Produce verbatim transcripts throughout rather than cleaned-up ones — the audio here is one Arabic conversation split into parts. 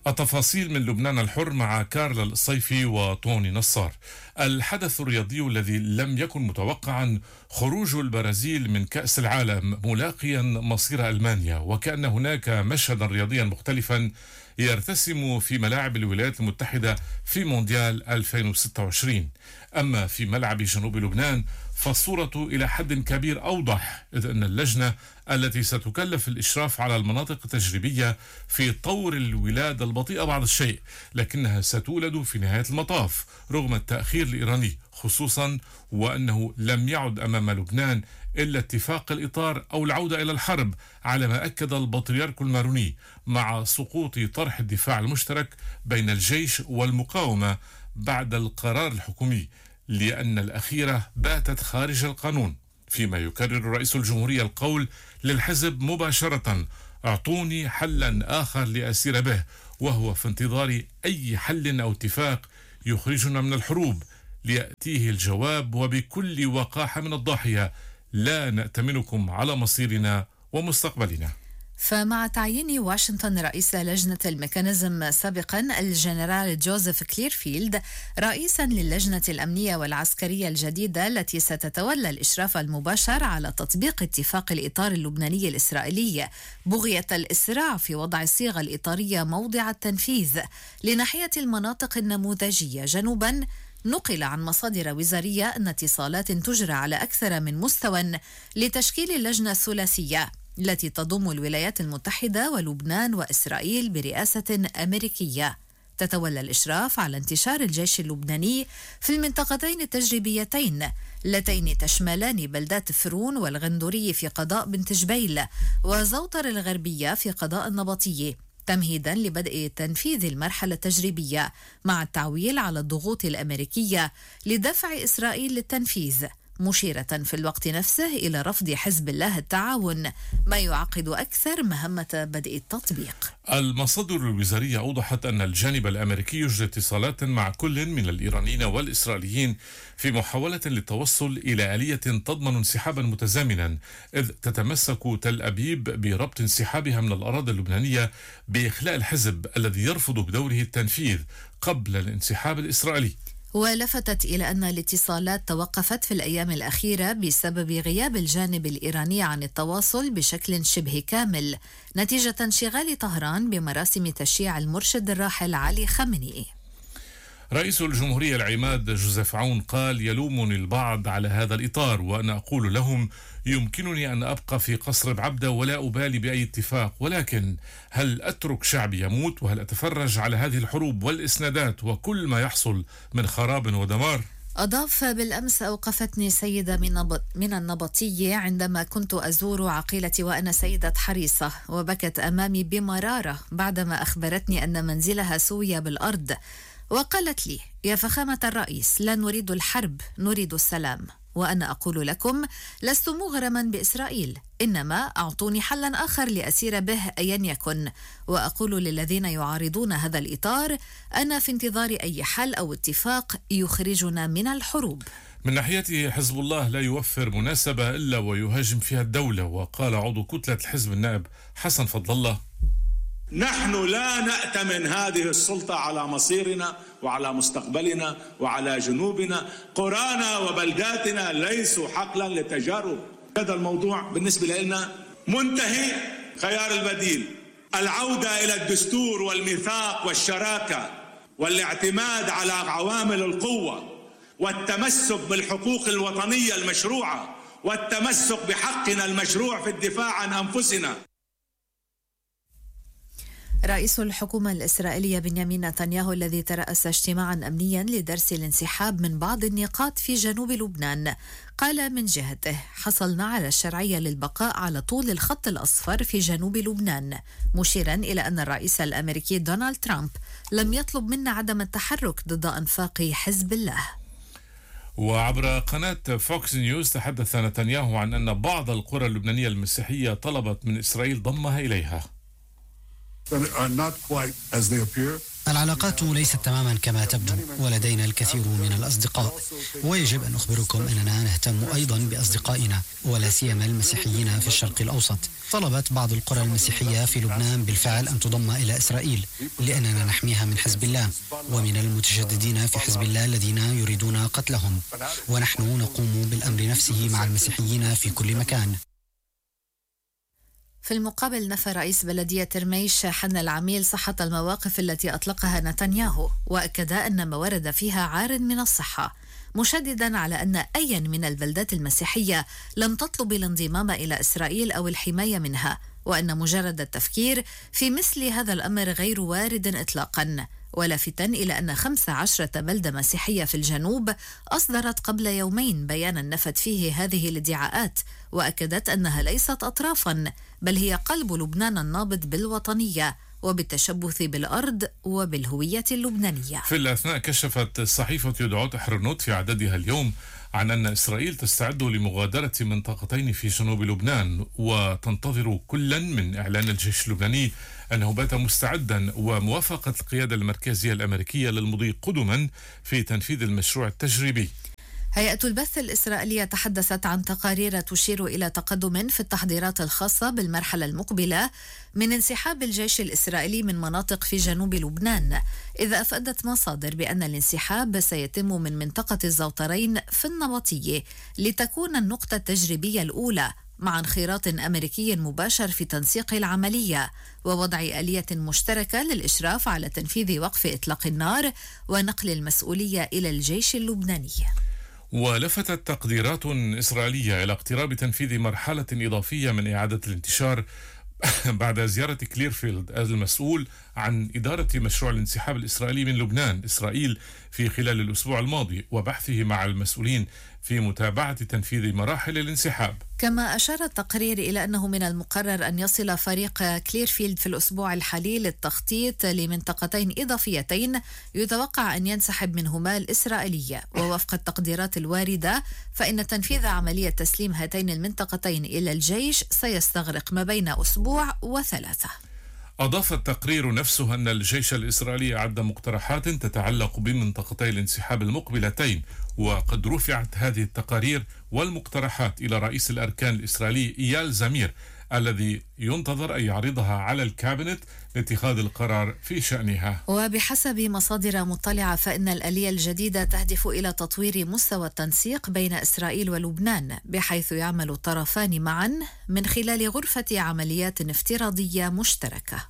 التفاصيل من لبنان الحر مع كارلا الصيفي وطوني نصار. الحدث الرياضي الذي لم يكن متوقعا، خروج البرازيل من كأس العالم ملاقيا مصير ألمانيا، وكأن هناك مشهدا رياضيا مختلفا يرتسم في ملاعب الولايات المتحدة في مونديال ألفين وستة وعشرين. أما في ملعب جنوب لبنان فالصورة إلى حد كبير أوضح، إذ أن اللجنة التي ستكلف الإشراف على المناطق التجريبية في طور الولادة البطيئة بعض الشيء، لكنها ستولد في نهاية المطاف رغم التأخير الإيراني، خصوصا وأنه لم يعد أمام لبنان إلا اتفاق الإطار أو العودة إلى الحرب، على ما أكد البطريرك الماروني، مع سقوط طرح الدفاع المشترك بين الجيش والمقاومة بعد القرار الحكومي، لأن الأخيرة باتت خارج القانون. فيما يكرر رئيس الجمهورية القول للحزب مباشرة: أعطوني حلا آخر لأسير به، وهو في انتظار أي حل أو اتفاق يخرجنا من الحروب. ليأتيه الجواب وبكل وقاحة من الضاحية: لا نأتمنكم على مصيرنا ومستقبلنا. فمع تعيين واشنطن رئيس لجنة الميكانيزم سابقا الجنرال جوزيف كليرفيلد رئيسا للجنة الأمنية والعسكرية الجديدة التي ستتولى الإشراف المباشر على تطبيق اتفاق الإطار اللبناني الإسرائيلي، بغية الإسراع في وضع الصيغة الإطارية موضع التنفيذ لناحية المناطق النموذجية جنوبا. نقل عن مصادر وزارية أن اتصالات تجرى على أكثر من مستوى لتشكيل اللجنة الثلاثية التي تضم الولايات المتحدة ولبنان وإسرائيل برئاسة أمريكية، تتولى الإشراف على انتشار الجيش اللبناني في المنطقتين التجريبيتين اللتين تشملان بلدات فرون والغندوري في قضاء بنت جبيل وزوطر الغربية في قضاء النبطية، تمهيدا لبدء تنفيذ المرحلة التجريبية، مع التعويل على الضغوط الأمريكية لدفع إسرائيل للتنفيذ، مشيرة في الوقت نفسه إلى رفض حزب الله التعاون، ما يعقد أكثر مهمة بدء التطبيق. المصادر الوزارية أوضحت أن الجانب الأمريكي يجري اتصالات مع كل من الإيرانيين والإسرائيليين في محاولة للتوصل إلى آلية تضمن انسحابا متزامنا، إذ تتمسك تل أبيب بربط انسحابها من الأراضي اللبنانية بإخلاء الحزب الذي يرفض بدوره التنفيذ قبل الانسحاب الإسرائيلي. ولفتت إلى أن الاتصالات توقفت في الأيام الأخيرة بسبب غياب الجانب الإيراني عن التواصل بشكل شبه كامل، نتيجة انشغال طهران بمراسم تشييع المرشد الراحل علي خامنئي. رئيس الجمهورية العماد جوزيف عون قال: يلومني البعض على هذا الإطار، وأنا أقول لهم يمكنني أن أبقى في قصر بعبدة ولا أبالي بأي اتفاق، ولكن هل أترك شعبي يموت؟ وهل أتفرج على هذه الحروب والإسنادات وكل ما يحصل من خراب ودمار؟ أضاف: بالأمس أوقفتني سيدة من النبطية عندما كنت أزور عقيلتي وأنا سيدة حريصة، وبكت أمامي بمرارة بعدما أخبرتني أن منزلها سوي بالأرض، وقالت لي: يا فخامة الرئيس، لا نريد الحرب، نريد السلام. وأنا أقول لكم: لست مغرما بإسرائيل، إنما أعطوني حلا آخر لأسير به أيا يكن. وأقول للذين يعارضون هذا الإطار: أنا في انتظار أي حل أو اتفاق يخرجنا من الحروب. من ناحيته حزب الله لا يوفر مناسبة إلا ويهاجم فيها الدولة. وقال عضو كتلة الحزب النائب حسن فضل الله: نحن لا نأتمن هذه السلطة على مصيرنا وعلى مستقبلنا وعلى جنوبنا. قرانا وبلداتنا ليسوا حقلا لتجارب. هذا الموضوع بالنسبة لنا منتهي. خيار البديل العودة إلى الدستور والميثاق والشراكة والاعتماد على عوامل القوة والتمسك بالحقوق الوطنية المشروعة والتمسك بحقنا المشروع في الدفاع عن أنفسنا. رئيس الحكومة الإسرائيلية بنيامين نتنياهو الذي ترأس اجتماعا أمنيا لدرس الانسحاب من بعض النقاط في جنوب لبنان قال من جهته: حصلنا على الشرعية للبقاء على طول الخط الأصفر في جنوب لبنان، مشيرا إلى أن الرئيس الأمريكي دونالد ترامب لم يطلب منا عدم التحرك ضد أنفاق حزب الله. وعبر قناة فوكس نيوز تحدث نتنياهو عن أن بعض القرى اللبنانية المسيحية طلبت من إسرائيل ضمها إليها. Are not quite as they appear. العلاقات ليست تماما كما تبدو، ولدينا الكثير من الأصدقاء، ويجب أن أخبركم أننا نهتم أيضا بأصدقائنا ولا سيما المسيحيين في الشرق الأوسط. طلبت بعض القرى المسيحية في لبنان بالفعل أن تضم إلى إسرائيل لأننا نحميها من حزب الله ومن المتشددين في حزب الله الذين يريدون قتلهم، ونحن نقوم بالأمر نفسه مع المسيحيين في كل مكان. في المقابل نفى رئيس بلدية رميش حنا العميل صحة المواقف التي أطلقها نتنياهو، وأكد أن ما ورد فيها عار من الصحة، مشددا على أن أي من البلدات المسيحية لم تطلب الانضمام إلى إسرائيل أو الحماية منها، وأن مجرد التفكير في مثل هذا الأمر غير وارد إطلاقا، ولافتا إلى أن خمس عشرة بلدة مسيحية في الجنوب أصدرت قبل يومين بيانا نفت فيه هذه الادعاءات، وأكدت أنها ليست أطرافا بل هي قلب لبنان النابض بالوطنية وبالتشبث بالأرض وبالهوية اللبنانية. في الأثناء كشفت صحيفة يدعوت أحرنوت في عددها اليوم عن أن إسرائيل تستعد لمغادرة منطقتين في جنوب لبنان، وتنتظر كلا من إعلان الجيش اللبناني أنه بات مستعدا وموافقة القيادة المركزية الأمريكية للمضي قدما في تنفيذ المشروع التجريبي. هيئة البث الإسرائيلية تحدثت عن تقارير تشير إلى تقدم في التحضيرات الخاصة بالمرحلة المقبلة من انسحاب الجيش الإسرائيلي من مناطق في جنوب لبنان، إذا أفادت مصادر بأن الانسحاب سيتم من منطقة الزوطرين في النبطية لتكون النقطة التجريبية الأولى، مع انخراط أمريكي مباشر في تنسيق العملية ووضع آلية مشتركة للإشراف على تنفيذ وقف إطلاق النار ونقل المسؤولية إلى الجيش اللبناني. ولفتت تقديرات إسرائيلية إلى اقتراب تنفيذ مرحلة إضافية من إعادة الانتشار بعد زيارة كليرفيلد المسؤول عن إدارة مشروع الانسحاب الإسرائيلي من لبنان إسرائيل في خلال الأسبوع الماضي، وبحثه مع المسؤولين في متابعة تنفيذ مراحل الانسحاب. كما أشار التقرير إلى أنه من المقرر أن يصل فريق كليرفيلد في الأسبوع الحالي للتخطيط لمنطقتين إضافيتين يتوقع أن ينسحب منهما الإسرائيلية، ووفق التقديرات الواردة فإن تنفيذ عملية تسليم هاتين المنطقتين إلى الجيش سيستغرق ما بين أسبوع وثلاثة. أضاف التقرير نفسه أن الجيش الإسرائيلي أعد مقترحات تتعلق بمنطقتي الانسحاب المقبلتين، وقد رفعت هذه التقارير والمقترحات إلى رئيس الأركان الإسرائيلي إيال زمير الذي ينتظر أن يعرضها على الكابينت لاتخاذ القرار في شأنها. وبحسب مصادر مطلعة فإن الآلية الجديدة تهدف إلى تطوير مستوى التنسيق بين إسرائيل ولبنان، بحيث يعمل الطرفان معا من خلال غرفة عمليات افتراضية مشتركة.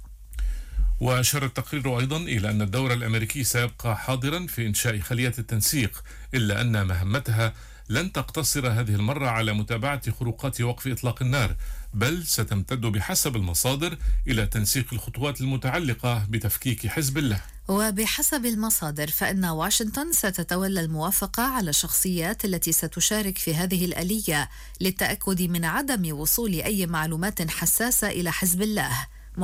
وأشار التقرير أيضا إلى أن الدور الأمريكي سيبقى حاضرا في إنشاء خلية التنسيق، إلا أن مهمتها لن تقتصر هذه المرة على متابعة خروقات وقف إطلاق النار، بل ستمتد بحسب المصادر إلى تنسيق الخطوات المتعلقة بتفكيك حزب الله. وبحسب المصادر فإن واشنطن ستتولى الموافقة على الشخصيات التي ستشارك في هذه الآلية للتأكد من عدم وصول أي معلومات حساسة إلى حزب الله،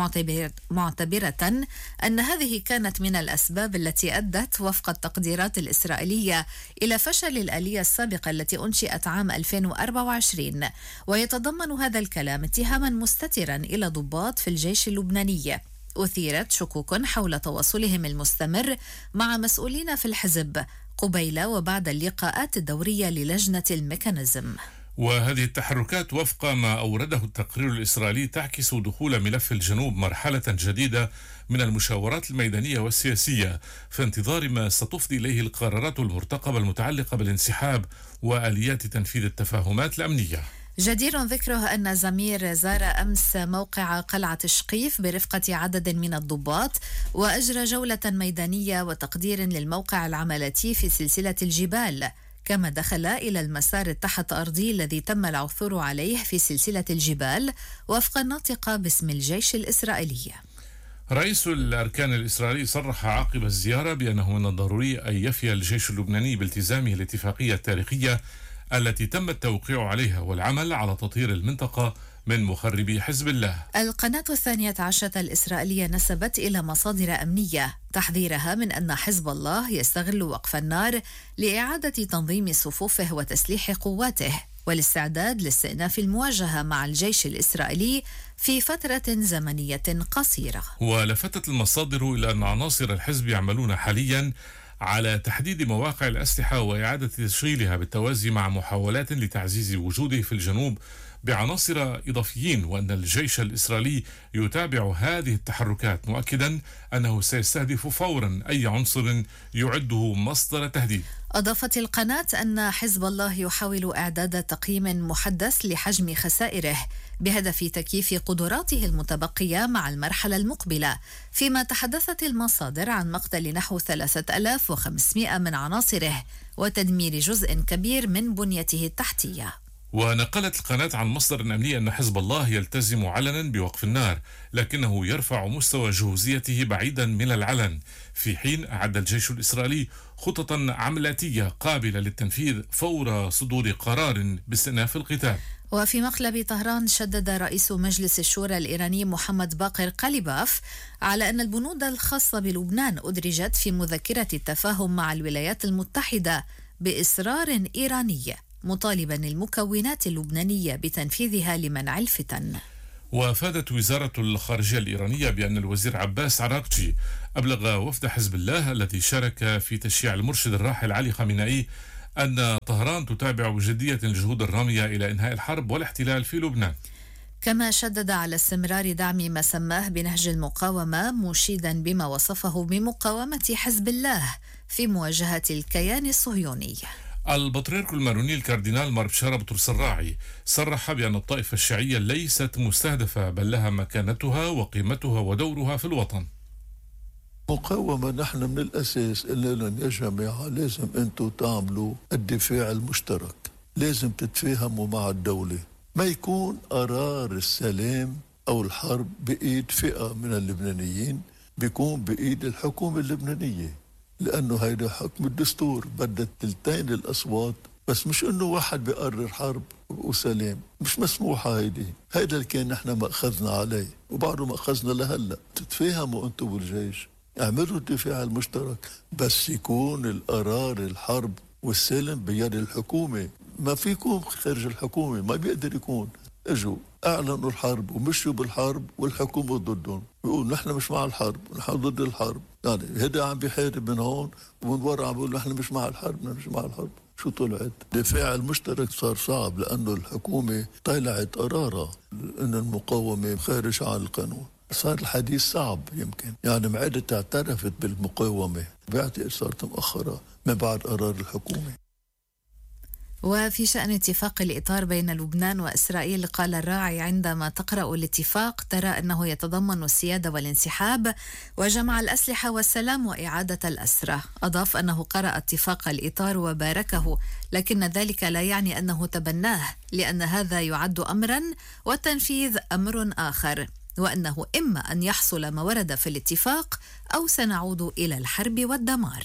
معتبرة أن هذه كانت من الأسباب التي أدت وفق التقديرات الإسرائيلية إلى فشل الآلية السابقة التي أنشئت عام ألفين وأربعة وعشرين. ويتضمن هذا الكلام اتهاما مستترا إلى ضباط في الجيش اللبناني. أثيرت شكوك حول تواصلهم المستمر مع مسؤولين في الحزب قبيل وبعد اللقاءات الدورية للجنة الميكانيزم. وهذه التحركات وفق ما أورده التقرير الإسرائيلي تعكس دخول ملف الجنوب مرحلة جديدة من المشاورات الميدانية والسياسية في انتظار ما ستفضي إليه القرارات المرتقبة المتعلقة بالانسحاب وآليات تنفيذ التفاهمات الأمنية. جدير ذكره أن زمير زار أمس موقع قلعة شقيف برفقة عدد من الضباط وأجرى جولة ميدانية وتقدير للموقع العملاتي في سلسلة الجبال، كما دخل إلى المسار التحت أرضي الذي تم العثور عليه في سلسلة الجبال وفق الناطقة باسم الجيش الإسرائيلي. رئيس الأركان الإسرائيلي صرح عقب الزيارة بأنه من الضروري أن يفي الجيش اللبناني بالتزامه الاتفاقية التاريخية التي تم التوقيع عليها والعمل على تطهير المنطقة من مخربي حزب الله. القناة الثانية عشرة الإسرائيلية نسبت إلى مصادر أمنية تحذيرها من أن حزب الله يستغل وقف النار لإعادة تنظيم صفوفه وتسليح قواته، والاستعداد لاستئناف المواجهة مع الجيش الإسرائيلي في فترة زمنية قصيرة. ولفتت المصادر إلى أن عناصر الحزب يعملون حاليا على تحديد مواقع الأسلحة وإعادة تشغيلها بالتوازي مع محاولات لتعزيز وجوده في الجنوب بعناصر إضافيين، وأن الجيش الإسرائيلي يتابع هذه التحركات، مؤكدا أنه سيستهدف فورا أي عنصر يعده مصدر تهديد. أضافت القناة أن حزب الله يحاول إعداد تقييم محدث لحجم خسائره بهدف تكييف قدراته المتبقية مع المرحلة المقبلة، فيما تحدثت المصادر عن مقتل نحو ثلاثة آلاف وخمسمائة من عناصره وتدمير جزء كبير من بنيته التحتية. ونقلت القناة عن مصدر أمني أن حزب الله يلتزم علنا بوقف النار، لكنه يرفع مستوى جهوزيته بعيدا من العلن، في حين أعد الجيش الإسرائيلي خططا عملاتية قابلة للتنفيذ فور صدور قرار باستئناف القتال. وفي مقلب طهران شدد رئيس مجلس الشورى الإيراني محمد باقر قليباف على أن البنود الخاصة بلبنان أدرجت في مذكرة التفاهم مع الولايات المتحدة بإصرار إيراني، مطالبا المكونات اللبنانية بتنفيذها لمنع الفتن. وافادت وزارة الخارجية الإيرانية بأن الوزير عباس عراقجي أبلغ وفد حزب الله الذي شارك في تشييع المرشد الراحل علي خامنئي أن طهران تتابع بجدية الجهود الرامية إلى إنهاء الحرب والاحتلال في لبنان. كما شدد على استمرار دعم ما سماه بنهج المقاومة، مشيدا بما وصفه بمقاومة حزب الله في مواجهة الكيان الصهيوني. البطريرك الماروني الكاردينال مار بشارة بطرس الراعي صرح بأن الطائفة الشيعية ليست مستهدفة، بل لها مكانتها وقيمتها ودورها في الوطن. مقاومة نحن من الأساس إلا لن يا جماعة لازم أنتوا تعملوا الدفاع المشترك، لازم تتفاهموا مع الدولة، ما يكون قرار السلام أو الحرب بإيد فئة من اللبنانيين، بيكون بإيد الحكومة اللبنانية، لأنه هيدا حكم الدستور، بدها التلتين الأصوات، بس مش إنه واحد بيقرر حرب وسلام، مش مسموحة هيدي. هيدا اللي كان نحن مأخذنا عليه وبعده مأخذنا لهلأ. تتفاهموا أنتوا بالجيش، اعملوا الدفاع المشترك، بس يكون القرار الحرب والسلم بيد الحكومة، ما فيكم خارج الحكومة، ما بيقدر يكون. اجوا اعلنوا الحرب ومشوا بالحرب والحكومة ضدهم، بيقول نحن مش مع الحرب، نحن ضد الحرب، يعني هدا عم بيحارب من هون ومن ورا عم بيقول نحن مش مع الحرب، نحن مش مع الحرب. شو طلعت؟ الدفاع المشترك صار صعب لأنه الحكومة طلعت قرارها إن المقاومة خارج عن القانون، صار الحديث صعب. يمكن يعني معدة اعترفت بالمقاومة، بعتقد صارت مؤخرة من بعد قرار الحكومة. وفي شأن اتفاق الإطار بين لبنان وإسرائيل، قال الراعي عندما تقرأ الاتفاق ترى أنه يتضمن السيادة والانسحاب وجمع الأسلحة والسلام وإعادة الأسرى. أضاف أنه قرأ اتفاق الإطار وباركه، لكن ذلك لا يعني أنه تبناه، لأن هذا يعد أمرا والتنفيذ أمر آخر، وأنه إما أن يحصل ما ورد في الاتفاق أو سنعود إلى الحرب والدمار.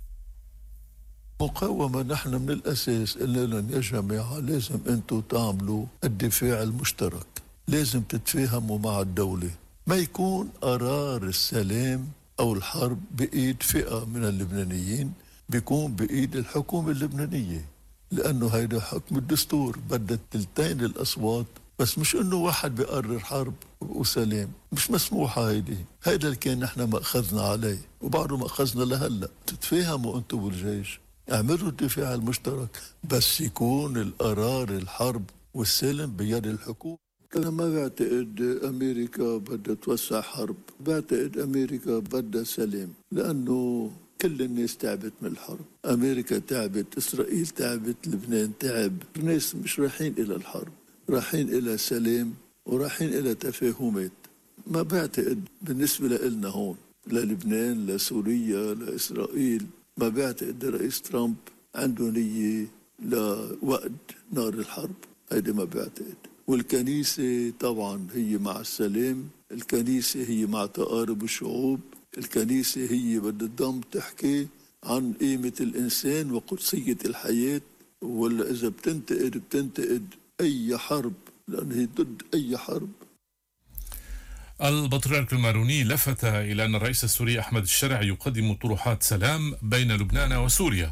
مقاومة نحن من الأساس إلا لن يا جماعة لازم أنتوا تعملوا الدفاع المشترك، لازم تتفاهموا مع الدولة، ما يكون قرار السلام أو الحرب بإيد فئة من اللبنانيين، بيكون بإيد الحكومة اللبنانية، لأنه هيدا حكم الدستور، بدها التلتين الأصوات، بس مش إنه واحد بيقرر حرب وسلام، مش مسموحة هيدي. هيدا اللي كان نحن مأخذنا عليه وبعده مأخذنا لهلأ. تتفاهموا أنتوا بالجيش، اعملوا الدفاع المشترك، بس يكون القرار الحرب والسلم بيد الحكومة. أنا ما بعتقد أمريكا بدها توسع حرب، بعتقد أمريكا بدها سلام، لأنه كل الناس تعبت من الحرب، أمريكا تعبت، إسرائيل تعبت، لبنان تعب. الناس مش رايحين إلى الحرب، رايحين إلى سلام ورايحين إلى تفاهمات. ما بعتقد بالنسبة لنا هون للبنان لسوريا لإسرائيل، ما بعتقد رئيس ترامب عنده نية لوقت نار الحرب، هيدا ما بعتقد. والكنيسة طبعا هي مع السلام، الكنيسة هي مع تقارب الشعوب، الكنيسة هي بدها تضم تحكي عن قيمة الإنسان وقدسية الحياة، ولا إذا بتنتقد بتنتقد أي حرب، لأن هي ضد أي حرب. البطريرك الماروني لفت إلى أن الرئيس السوري أحمد الشرع يقدم طروحات سلام بين لبنان وسوريا،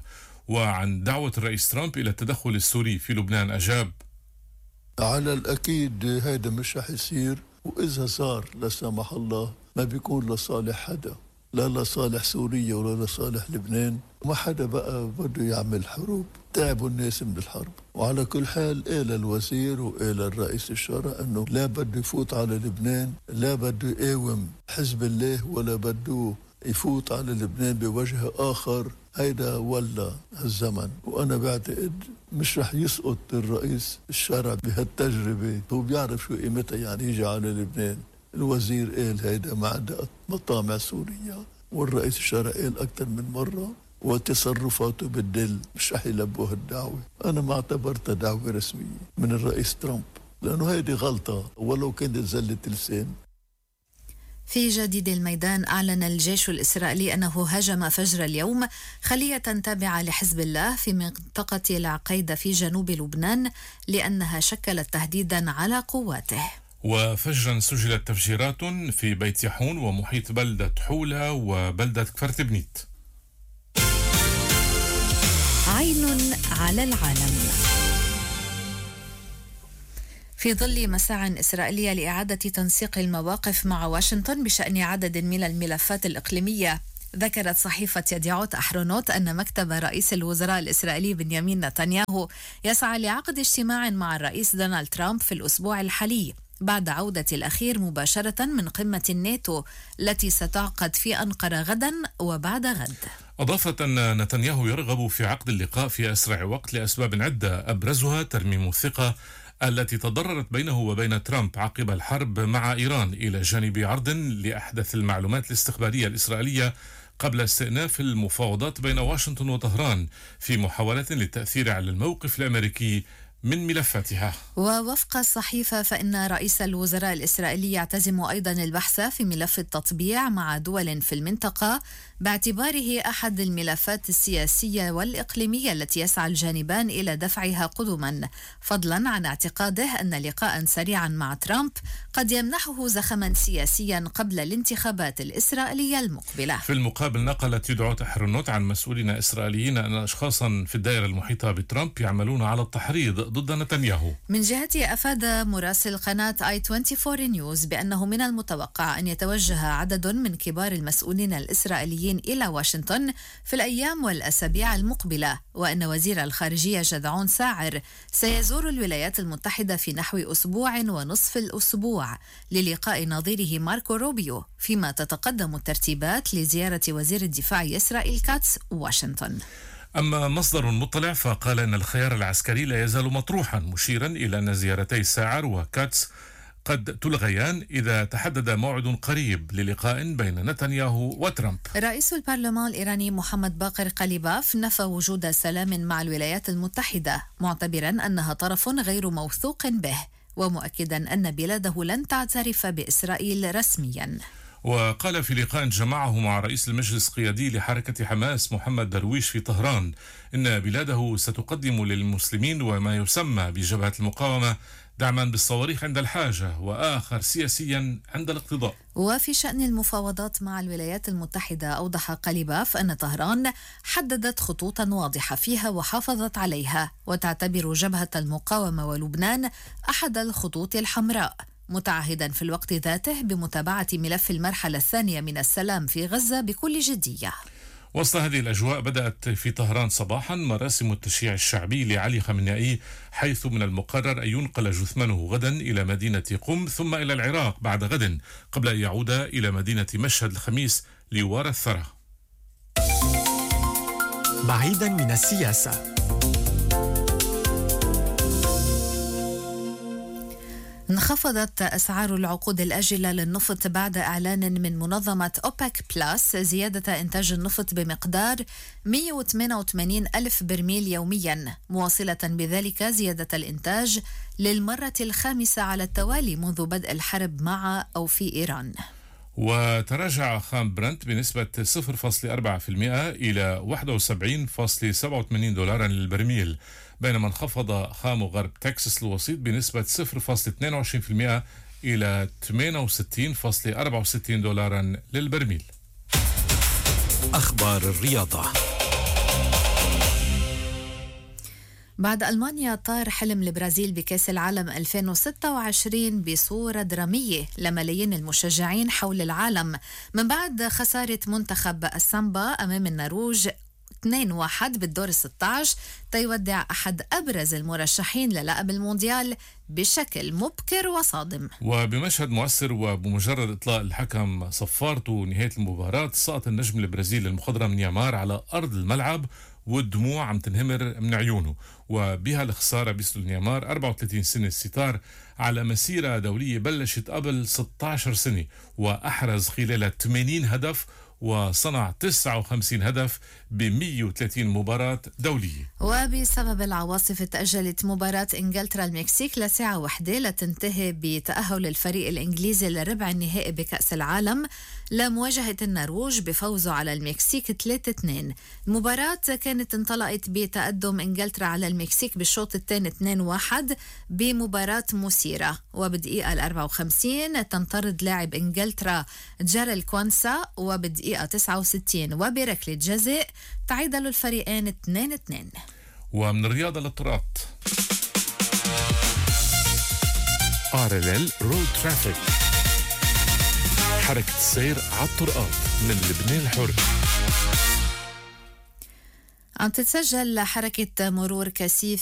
وعن دعوة الرئيس ترامب إلى التدخل السوري في لبنان أجاب: على الأكيد هذا مش رح يصير، وإذا صار لا سمح الله ما بيكون لصالح حدا، لا لصالح سوريا ولا لصالح لبنان، وما حدا بقى بده يعمل حروب. تعبوا الناس من الحرب. وعلى كل حال قال الوزير وقال الرئيس الشرع أنه لا بده يفوت على لبنان، لا بده يقاوم حزب الله ولا بده يفوت على لبنان بوجه آخر. هيدا ولا هالزمن، وأنا بعتقد مش رح يسقط الرئيس الشرع بهالتجربة. هو بيعرف شو قيمتها يعني يجي على لبنان. الوزير قال هيدا ما عندها مطامع سوريا، والرئيس الشرع قال أكثر من مرة، وتصرفاته بالدل مش رح يلبوا هالدعوة. أنا ما اعتبرتها دعوة رسمية من الرئيس ترامب، لأنه هيدي غلطة ولو كانت زلة لسان. في جديد الميدان، أعلن الجيش الإسرائيلي أنه هاجم فجر اليوم خلية تابعة لحزب الله في منطقة العقيدة في جنوب لبنان لأنها شكلت تهديدا على قواته. وفجرا سجلت تفجيرات في بيت يحون ومحيط بلدة حولة وبلدة كفر بنيت. عين على العالم. في ظل مساع إسرائيلية لإعادة تنسيق المواقف مع واشنطن بشأن عدد من الملفات الإقليمية، ذكرت صحيفة يديعوت أحرونوت أن مكتب رئيس الوزراء الإسرائيلي بنيامين نتنياهو يسعى لعقد اجتماع مع الرئيس دونالد ترامب في الأسبوع الحالي بعد عودة الأخير مباشرة من قمة الناتو التي ستعقد في أنقرة غدا وبعد غد. أضافت أن نتنياهو يرغب في عقد اللقاء في أسرع وقت لأسباب عدة، أبرزها ترميم الثقة التي تضررت بينه وبين ترامب عقب الحرب مع إيران، إلى جانب عرض لأحدث المعلومات الاستخبارية الإسرائيلية قبل استئناف المفاوضات بين واشنطن وطهران في محاولة للتأثير على الموقف الأمريكي من ملفاتها. ووفق الصحيفة فإن رئيس الوزراء الإسرائيلي يعتزم أيضا البحث في ملف التطبيع مع دول في المنطقة باعتباره أحد الملفات السياسية والإقليمية التي يسعى الجانبان إلى دفعها قدما، فضلا عن اعتقاده أن لقاء سريعا مع ترامب قد يمنحه زخما سياسيا قبل الانتخابات الإسرائيلية المقبلة. في المقابل، نقلت يديعوت أحرونوت عن مسؤولين إسرائيليين أن أشخاصا في الدائرة المحيطة بترامب يعملون على التحريض ضد نتنياهو. من جهته، أفاد مراسل قناة آي أربعة وعشرين نيوز بأنه من المتوقع أن يتوجه عدد من كبار المسؤولين الإسرائيليين إلى واشنطن في الأيام والأسابيع المقبلة، وأن وزير الخارجية جدعون ساعر سيزور الولايات المتحدة في نحو أسبوع ونصف الأسبوع للقاء نظيره ماركو روبيو، فيما تتقدم الترتيبات لزيارة وزير الدفاع إسرائيل كاتس واشنطن. أما مصدر مطلع فقال أن الخيار العسكري لا يزال مطروحا، مشيرا إلى أن زيارتي ساعر وكاتس قد تلغيان إذا تحدد موعد قريب للقاء بين نتنياهو وترامب. رئيس البرلمان الإيراني محمد باقر قليباف نفى وجود سلام مع الولايات المتحدة، معتبرا أنها طرف غير موثوق به، ومؤكدا أن بلاده لن تعترف بإسرائيل رسميا. وقال في لقاء جمعه مع رئيس المجلس القيادي لحركة حماس محمد درويش في طهران إن بلاده ستقدم للمسلمين وما يسمى بجبهة المقاومة دعما بالصواريخ عند الحاجة، وآخر سياسيا عند الاقتضاء. وفي شأن المفاوضات مع الولايات المتحدة، أوضح قليباف أن طهران حددت خطوطا واضحة فيها وحافظت عليها، وتعتبر جبهة المقاومة ولبنان أحد الخطوط الحمراء، متعهدا في الوقت ذاته بمتابعة ملف المرحلة الثانية من السلام في غزة بكل جدية. وسط هذه الأجواء، بدأت في طهران صباحا مراسم التشييع الشعبي لعلي خامنئي، حيث من المقرر أن ينقل جثمانه غدا إلى مدينة قم ثم إلى العراق بعد غد، قبل أن يعود إلى مدينة مشهد الخميس ليوارى الثرى. بعيدا من السياسة. انخفضت أسعار العقود الآجلة للنفط بعد إعلان من منظمة أوبك بلاس زيادة إنتاج النفط بمقدار مئة وثمانية وثمانين ألف برميل يوميا، مواصلة بذلك زيادة الإنتاج للمرة الخامسة على التوالي منذ بدء الحرب مع أو في إيران. وتراجع خام برنت بنسبة صفر فاصلة أربعة بالمئة إلى واحد وسبعين فاصلة سبعة وثمانين دولارا للبرميل، بينما انخفض خام غرب تكساس الوسيط بنسبة صفر فاصلة اثنين وعشرين بالمئة إلى ثمانية وستين فاصلة أربعة وستين دولارا للبرميل. أخبار الرياضة. بعد ألمانيا طار حلم البرازيل بكأس العالم ألفين وستة وعشرين بصورة درامية لملايين المشجعين حول العالم من بعد خسارة منتخب السامبا أمام النرويج اثنين واحد بالدور ستة عشر تيودع أحد أبرز المرشحين للقب المونديال بشكل مبكر وصادم. وبمشهد مؤثر وبمجرد إطلاق الحكم صفارته نهاية المباراة، سقط النجم البرازيلي المخضرم نيمار على أرض الملعب والدموع عم تنهمر من عيونه، وبها الخسارة بيسلو نيمار أربعة وثلاثين سنة الستار على مسيرة دولية بلشت قبل ستة عشر سنة، وأحرز خلالها ثمانين هدف وصنع تسعة وخمسين هدف ب مئة وثلاثين مباراة دولية. وبسبب العواصف تأجلت مباراة إنجلترا المكسيك لساعة واحدة لتنتهي بتأهل الفريق الإنجليزي لربع النهائي بكأس العالم لمواجهة النرويج بفوزه على المكسيك ثلاثة اثنين. المباراة كانت انطلقت بتقدم إنجلترا على المكسيك بالشوط الثاني اثنين واحد بمباراة مثيرة، وبدقيقة الأربعة وخمسين تنطرد لاعب إنجلترا جاريل كوانسا، وبدقيقة تسعة وستين وبركلة جزاء تعادلوا الفريقين اثنين اثنين. ومن الرياضة للطرقات، آر إل إل رود ترافيك، حركة السير على الطرقات من لبنان الحر. عم تتسجل حركة مرور كثيف